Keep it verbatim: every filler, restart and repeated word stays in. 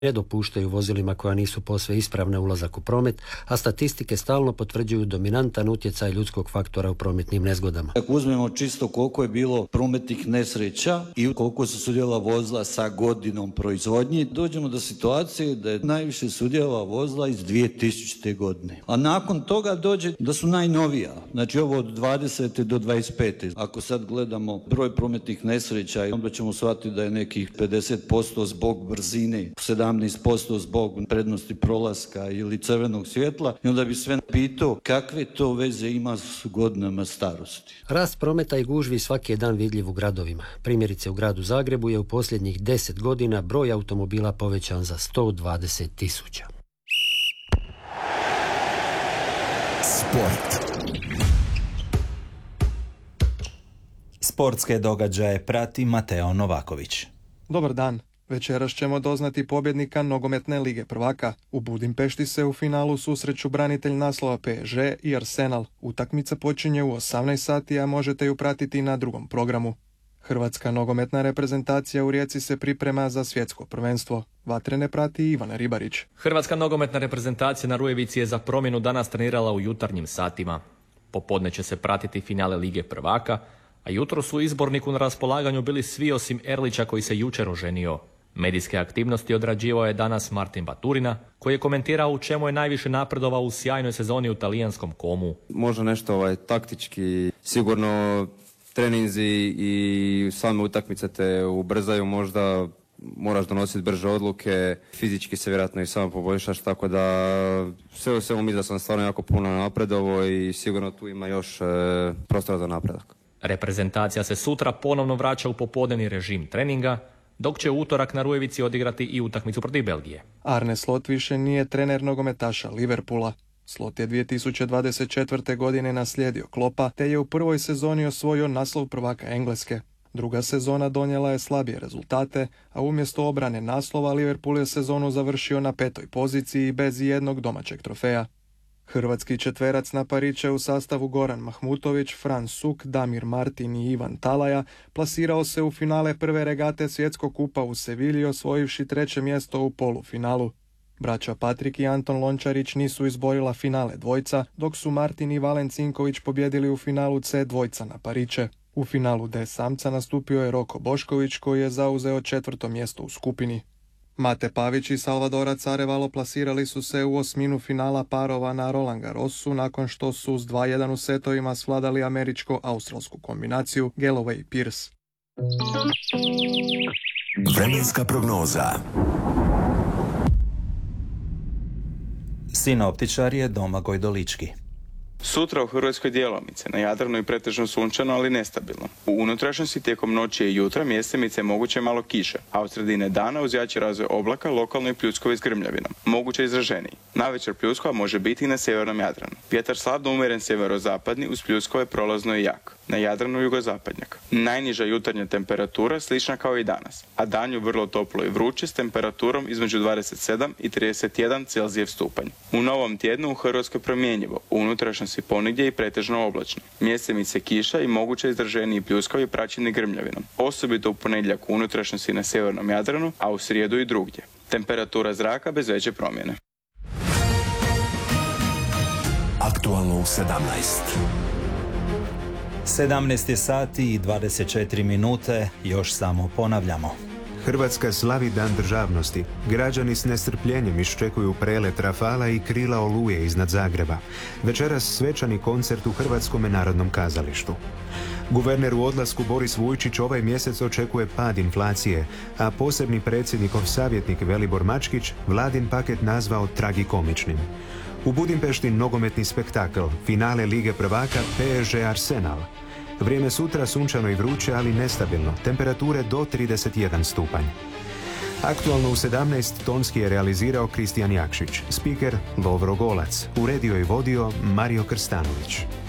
ne dopuštaju vozilima koja nisu posve ispravne ulazak u promet, a statistike stalno potvrđuju dominantan utjecaj ljudskog faktora u prometnim nezgodama. Ako uzmemo čisto koliko je bilo prometnih nesreća i koliko su sudjela vozila sa godinom proizvodnje, dođemo do situacije da je najviše sudjela vozila iz dvije tisućite. godine. A nakon toga dođe da su najnovija, znači ovo od dvadesete do dvadeset pete. Ako sad gledamo broj prometnih nesreća, onda ćemo shvatiti da je nekih pedeset posto zbog brzine, sedamnaest posto zbog prednosti prolaska ili crvenog svjetla, i onda bi sve pitao kakve to veze ima s godinama starosti. Rast prometa i gužvi svaki je dan vidljiv u gradovima. Primjerice u gradu Zagrebu je u posljednjih deset godina broj automobila povećan za sto dvadeset tisuća. Sport. Sportske događaje prati Mateo Novaković. Dobar dan. Večeras ćemo doznati pobjednika nogometne lige prvaka. U Budimpešti se u finalu susreću branitelj naslova P S G i Arsenal. Utakmica počinje u osamnaest sati, a možete ju pratiti na drugom programu. Hrvatska nogometna reprezentacija u Rijeci se priprema za svjetsko prvenstvo. Vatrene prati Ivan Ribarić. Hrvatska nogometna reprezentacija na Rujevici je za promjenu danas trenirala u jutarnjim satima. Popodne će se pratiti finale lige prvaka, a jutro su u izborniku na raspolaganju bili svi osim Erlića koji se jučer oženio. Medijske aktivnosti odrađivao je danas Martin Baturina, koji je komentirao u čemu je najviše napredovao u sjajnoj sezoni u talijanskom Komu. Možda nešto ovaj, taktički, sigurno treninzi i same utakmice te ubrzaju, možda moraš donositi brže odluke, fizički se vjerojatno i samo poboljšaš, tako da sve u svemu mislim da sam stvarno jako puno napredovao i sigurno tu ima još e, prostora za napredak. Reprezentacija se sutra ponovno vraća u popodnevni režim treninga, dok će u utorak na Rujevici odigrati i utakmicu protiv Belgije. Arne Slot više nije trener nogometaša Liverpoola. Slot je dvije tisuće dvadeset četvrte. godine naslijedio Kloppa, te je u prvoj sezoni osvojio naslov prvaka Engleske. Druga sezona donijela je slabije rezultate, a umjesto obrane naslova Liverpool je sezonu završio na petoj poziciji bez jednog domaćeg trofeja. Hrvatski četverac na pariće u sastavu Goran Mahmutović, Fran Suk, Damir Martin i Ivan Talaja plasirao se u finale prve regate svjetskog kupa u Sevilji, osvojivši treće mjesto u polufinalu. Braća Patrik i Anton Lončarić nisu izborila finale dvojca, dok su Martin i Valen Cinković pobjedili u finalu C dvojca na pariće. U finalu D samca nastupio je Roko Bošković, koji je zauzeo četvrto mjesto u skupini. Mate Pavić i Salvadorac Arevalo plasirali su se u osminu finala parova na Roland Garrosu nakon što su s dva jedan u setovima svladali američko-australsku kombinaciju Galloway Pierce. Vremenska prognoza. Sinoptičar je Domagoj Dolički. Sutra u Hrvatskoj djelomice, na Jadranu i pretežno sunčano, ali nestabilno. U unutrašnjosti tijekom noći i jutra mjestimice moguće malo kiše, a od sredine dana uz jači razvoj oblaka lokalno i pljuskovi s grmljavinom, moguće izraženiji. Navečer pljuskova može biti i na sjevernom Jadranu. Vjetar slab do umjeren sjeverozapadni, uz pljuskove prolazno i jak. Na Jadranu jugozapadnjak. Najniža jutarnja temperatura slična kao i danas, a danju vrlo toplo i vruće s temperaturom između dvadeset sedam i trideset jedan Celzijev stupanj. U novom tjednu u Hrvatskoj promjenjivo, u unutrašnjosti ponegdje i pretežno oblačno. Mjestimice kiša i moguće izraženiji pljuskovi praćeni grmljavinom, osobito u ponedjeljak u unutrašnjosti na sjevernom Jadranu, a u srijedu i drugdje. Temperatura zraka bez veće promjene. Aktualno u sedamnaest. sedamnaest je sati i dvadeset četiri minute, još samo ponavljamo. Hrvatska slavi Dan državnosti. Građani s nestrpljenjem iščekuju prelet Rafala i krila Oluje iznad Zagreba. Večeras svečani koncert u Hrvatskome narodnom kazalištu. Guverner u odlasku Boris Vujčić ovaj mjesec očekuje pad inflacije, a posebni predsjednikov savjetnik Velibor Mačkić vladin paket nazvao tragikomičnim. U Budimpešti nogometni spektakl, finale Lige prvaka P S G Arsenal. Vrijeme sutra sunčano i vruće, ali nestabilno, temperature do trideset jedan stupanj. Aktualno u sedamnaest tonski je realizirao Kristijan Jakšić, spiker Lovro Golac, uredio i vodio Mario Krstanović.